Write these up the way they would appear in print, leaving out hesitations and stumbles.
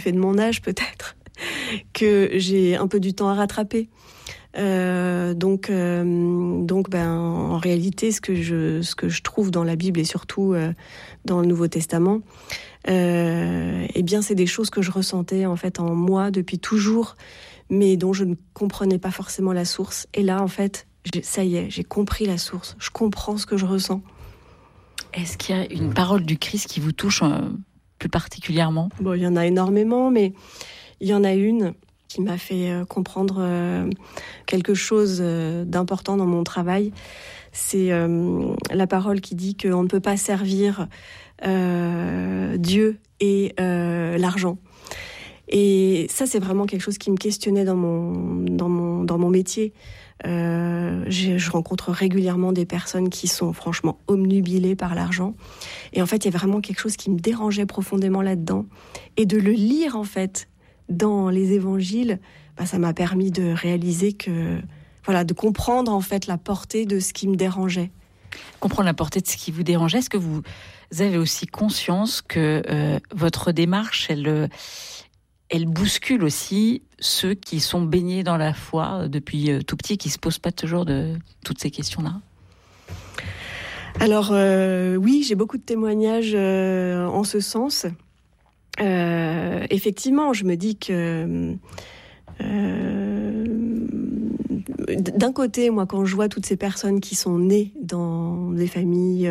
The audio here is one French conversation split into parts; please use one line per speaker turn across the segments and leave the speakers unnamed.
fait de mon âge peut-être, que j'ai un peu du temps à rattraper. Donc, en réalité, ce que je trouve dans la Bible et surtout dans le Nouveau Testament, c'est des choses que je ressentais en fait en moi depuis toujours, mais dont je ne comprenais pas forcément la source. Et là, en fait, ça y est, j'ai compris la source. Je comprends ce que je ressens.
Est-ce qu'il y a une parole du Christ qui vous touche plus particulièrement ?
Bon, il y en a énormément, mais il y en a une qui m'a fait comprendre quelque chose d'important dans mon travail. C'est la parole qui dit qu'on ne peut pas servir Dieu et l'argent. Et ça, c'est vraiment quelque chose qui me questionnait dans mon métier. Je rencontre régulièrement des personnes qui sont franchement obnubilées par l'argent. Et en fait, il y a vraiment quelque chose qui me dérangeait profondément là-dedans. Et de le lire, en fait, dans les évangiles, ça m'a permis de réaliser de comprendre en fait la portée de ce qui me dérangeait.
Comprendre la portée de ce qui vous dérangeait. Est-ce que vous avez aussi conscience que votre démarche, elle bouscule aussi ceux qui sont baignés dans la foi depuis tout petit, qui se posent pas toujours de toutes ces questions-là ?
Alors oui, j'ai beaucoup de témoignages en ce sens. Effectivement, je me dis que d'un côté, moi, quand je vois toutes ces personnes qui sont nées dans des familles,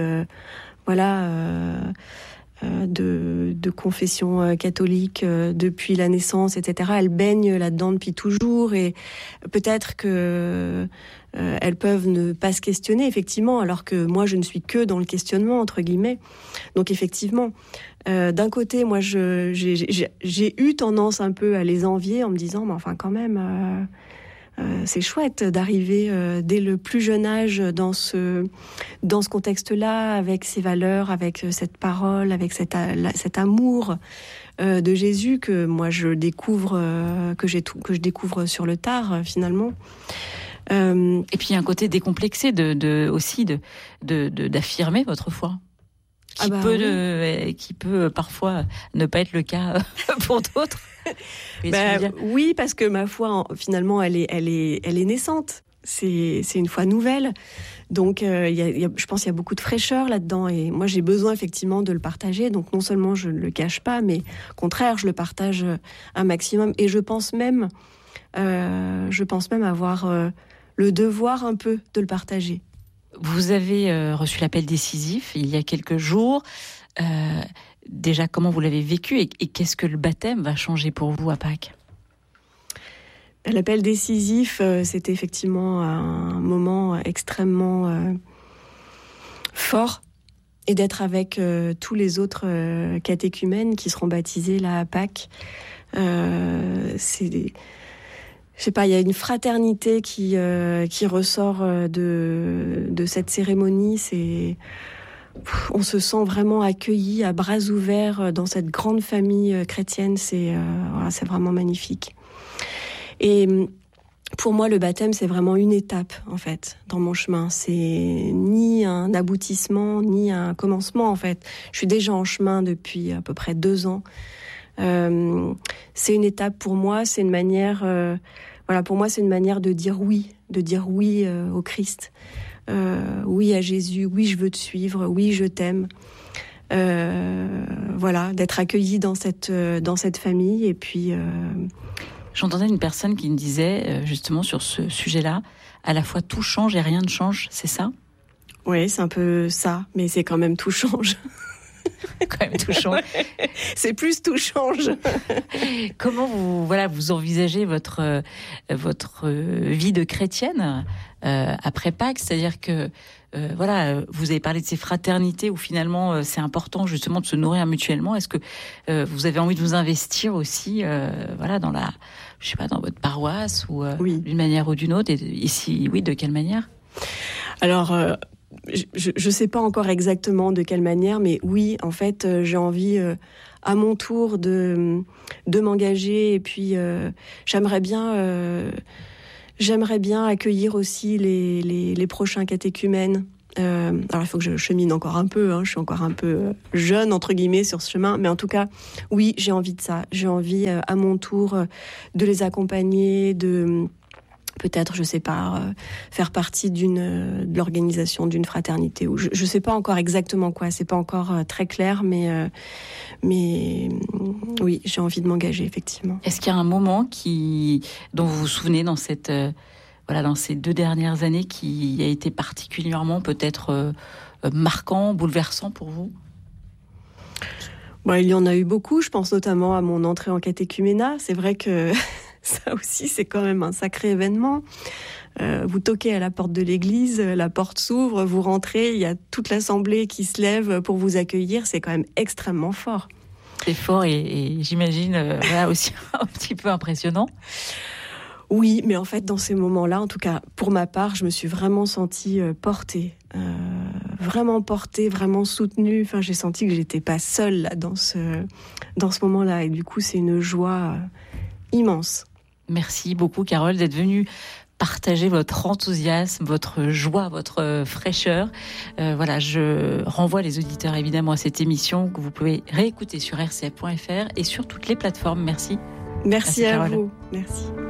de confession catholique depuis la naissance, etc., elles baignent là-dedans depuis toujours, et peut-être que elles peuvent ne pas se questionner, effectivement, alors que moi, je ne suis que dans le questionnement, entre guillemets. Donc, effectivement, d'un côté, moi, j'ai eu tendance un peu à les envier en me disant, mais enfin, quand même, c'est chouette d'arriver dès le plus jeune âge dans ce contexte-là, avec ces valeurs, avec cette parole, avec cet amour de Jésus que moi, je découvre, que je découvre sur le tard, finalement.
Et puis il y a un côté décomplexé aussi d'affirmer votre foi, qui peut parfois ne pas être le cas pour d'autres.
Oui, parce que ma foi, finalement, elle est naissante. C'est une foi nouvelle. Donc, je pense qu'il y a beaucoup de fraîcheur là-dedans. Et moi, j'ai besoin effectivement de le partager. Donc, non seulement je ne le cache pas, mais au contraire, je le partage un maximum. Et je pense même avoir le devoir un peu de le partager.
Vous avez reçu l'appel décisif il y a quelques jours. Déjà, comment vous l'avez vécu et qu'est-ce que le baptême va changer pour vous à Pâques ?
L'appel décisif, c'était effectivement un moment extrêmement fort, et d'être avec tous les autres catéchumènes qui seront baptisés là à Pâques. Je sais pas, il y a une fraternité qui ressort de cette cérémonie. On se sent vraiment accueillis à bras ouverts dans cette grande famille chrétienne. C'est vraiment magnifique. Et pour moi, le baptême, c'est vraiment une étape, en fait, dans mon chemin. C'est ni un aboutissement, ni un commencement, en fait. Je suis déjà en chemin depuis à peu près 2 ans. C'est une étape pour moi, c'est une manière... pour moi, c'est une manière de dire oui au Christ. Oui à Jésus, oui, je veux te suivre, oui, je t'aime. D'être accueilli dans cette famille. Et puis...
J'entendais une personne qui me disait, justement, sur ce sujet-là, à la fois tout change et rien ne change, c'est ça ?
Oui, c'est un peu ça, mais c'est quand même tout change.
Quand même tout change.
C'est plus tout change.
Comment vous envisagez votre vie de chrétienne après Pâques, c'est-à-dire que vous avez parlé de ces fraternités où finalement c'est important justement de se nourrir mutuellement. Est-ce que vous avez envie de vous investir aussi dans dans votre paroisse ou
oui.
d'une manière ou d'une autre, et si oui, de quelle manière ?
Alors je sais pas encore exactement de quelle manière, mais oui, en fait, j'ai envie à mon tour de m'engager, et puis j'aimerais bien accueillir aussi les prochains catéchumènes Alors, il faut que je chemine encore un peu. Je suis encore un peu jeune, entre guillemets, sur ce chemin. Mais en tout cas, oui, j'ai envie de ça. J'ai envie, à mon tour, de les accompagner, de... peut-être, je sais pas, faire partie de l'organisation d'une fraternité. Ou je sais pas encore exactement quoi. C'est pas encore très clair, mais oui, j'ai envie de m'engager, effectivement.
Est-ce qu'il y a un moment dont vous vous souvenez dans dans ces 2 dernières années qui a été particulièrement peut-être marquant, bouleversant pour vous?
Il y en a eu beaucoup. Je pense notamment à mon entrée en catéchuménat. C'est vrai que ça aussi, c'est quand même un sacré événement. Vous toquez à la porte de l'église, la porte s'ouvre, vous rentrez, il y a toute l'assemblée qui se lève pour vous accueillir. C'est quand même extrêmement fort.
C'est fort et j'imagine aussi un petit peu impressionnant.
Oui, mais en fait, dans ces moments-là, en tout cas, pour ma part, je me suis vraiment sentie portée. Vraiment portée, vraiment soutenue. Enfin, j'ai senti que j'étais pas seule là, dans ce moment-là. Et du coup, c'est une joie immense.
Merci beaucoup, Carole, d'être venue partager votre enthousiasme, votre joie, votre fraîcheur. Je renvoie les auditeurs évidemment à cette émission que vous pouvez réécouter sur rcf.fr et sur toutes les plateformes. Merci.
Merci à vous. Merci.